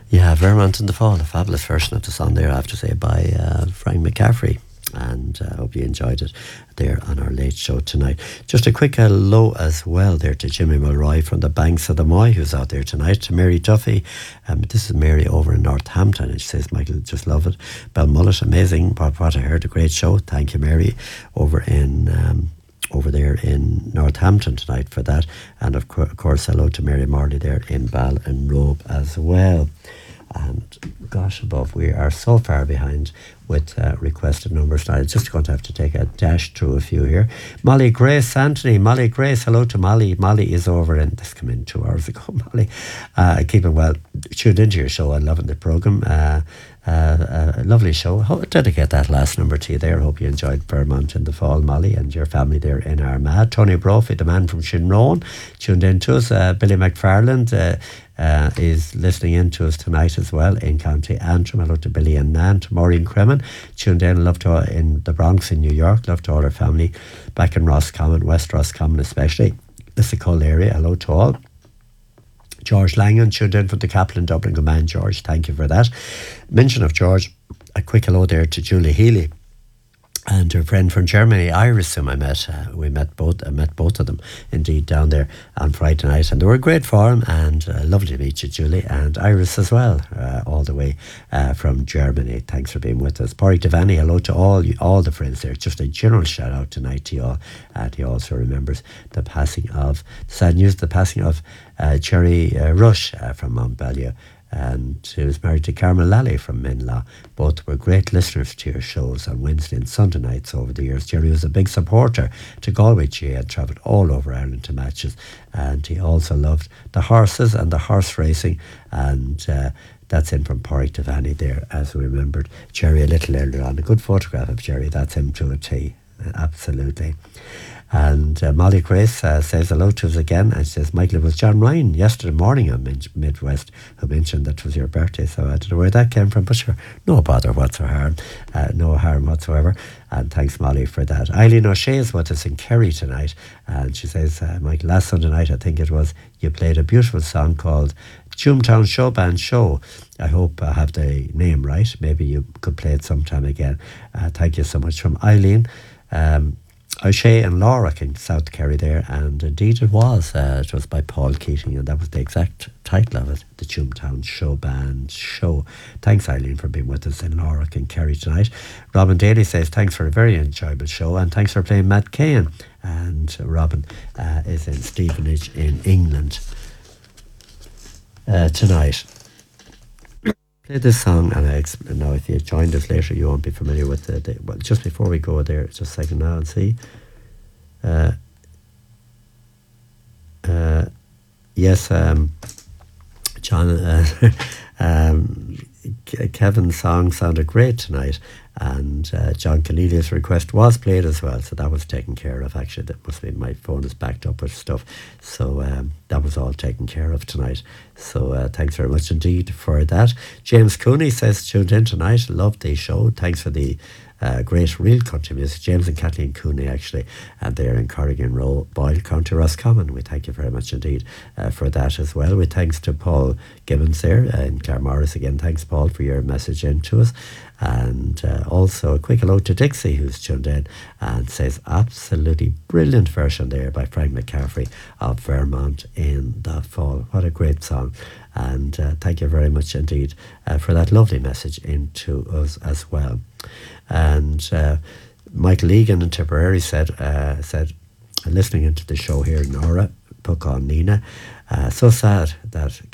Yeah, Vermont in the Fall, a fabulous version of the song there, I have to say, by Frank McCaffrey. And I hope you enjoyed it there on our late show tonight. Just a quick hello as well there to Jimmy Mulroy from the banks of the Moy, who's out there tonight. To Mary Duffy, this is Mary over in Northampton. It says, Michael, just love it. Belmullet, amazing. What I heard, a great show. Thank you, Mary, over there in Northampton tonight for that. And of course, hello to Mary Marley there in Bal and Robe as well. And gosh above, we are so far behind with requested numbers now. I'm just going to have to take a dash through a few here. Molly Grace Anthony, Molly Grace, hello to Molly. Molly is over in, this came in 2 hours ago, Molly. Keeping well, tuned into your show and loving the programme. A lovely show. Dedicate that last number to you there. Hope you enjoyed Vermont in the Fall, Molly, and your family there in Armagh. Tony Brophy, the man from Shinrone, tuned in to us. Billy McFarland is listening in to us tonight as well in County Antrim. Hello to Billy and Nan. To Maureen Cremin, tuned in. Love to in the Bronx in New York. Love to all our family back in Roscommon, West Roscommon especially. The Sicull area. Hello to all. George Langan tuned in from the Capital in Dublin. Good man, George. Thank you for that. Mention of George, a quick hello there to Julie Healy and her friend from Germany, Iris, whom I met. We met both of them indeed down there on Friday night, and they were great for him. And lovely to meet you, Julie, and Iris as well, all the way from Germany. Thanks for being with us. Pádraig Devaney, hello to all the friends there. Just a general shout out tonight to you all. And he also remembers the passing of Cherry Rush from Montbellier. And she was married to Carmel Lally from Minlaw. Both were great listeners to your shows on Wednesday and Sunday nights over the years. Jerry was a big supporter to Galway GA and travelled all over Ireland to matches. And he also loved the horses and the horse racing. And that's in from Pádraig Devaney there, as we remembered Jerry a little earlier on. A good photograph of Jerry. That's him to a T. Absolutely. And Molly Grace says hello to us again, and she says, Michael, it was John Ryan yesterday morning on Midwest who mentioned that it was your birthday, so I don't know where that came from, but sure, no bother whatsoever, no harm whatsoever. And thanks, Molly, for that. Eileen O'Shea is with us in Kerry tonight, and she says, Michael, last Sunday night I think it was, you played a beautiful song called Toontown Show Band Show. I hope I have the name right. Maybe you could play it sometime again. Thank you so much from Eileen. O'Shea and Laura in South Kerry there, and indeed it was by Paul Keating, and that was the exact title of it, the Toontown Show Band Show. Thanks, Eileen, for being with us in Laura in Kerry tonight. Robin Daly says thanks for a very enjoyable show, and thanks for playing Matt Cain. And Robin is in Stevenage in England tonight. Play this song, and now if you joined us later you won't be familiar with it. Well, just before we go there, just a second now and see. Yes, John, Kevin's song sounded great tonight, and John Cornelius' request was played as well, so that was taken care of. Actually, that must be, my phone is backed up with stuff, so that was all taken care of tonight. So thanks very much indeed for that. James Cooney says tuned in tonight, loved the show. Thanks for the great real country music. James and Kathleen Cooney, actually, and they're in Corrigan Row, Boyle, County Roscommon. We thank you very much indeed for that as well. With thanks to Paul Gibbons there in Claremorris again. Thanks, Paul, for your message in to us. And also a quick hello to Dixie, who's tuned in and says absolutely brilliant version there by Frank McCaffrey of Vermont in the Fall. What a great song. And thank you very much indeed for that lovely message into us as well. And Michael Egan in Tipperary said, listening into the show here, Nora, Puck on Nina, so sad that